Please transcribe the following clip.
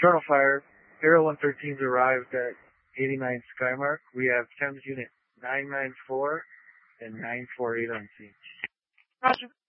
Toronto Fire, Aero 113's arrived at 89 Skymark. We have Thames Unit 994 and 948 on scene. Roger.